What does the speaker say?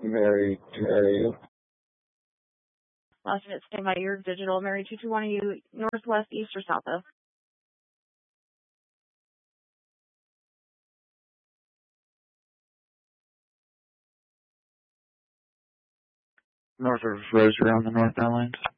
Mary, Last unit, stand by your digital. Mary 221, are you northwest, east, or south of? north of Rosier on the northbound lanes.